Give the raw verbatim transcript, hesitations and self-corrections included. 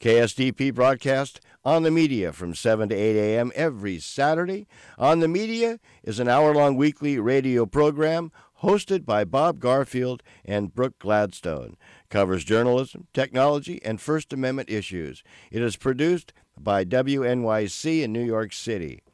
K S D P broadcast On the Media from seven to eight a.m. every Saturday. On the Media is an hour-long weekly radio program hosted by Bob Garfield and Brooke Gladstone. Covers journalism, technology, and First Amendment issues. It is produced by W N Y C in New York City.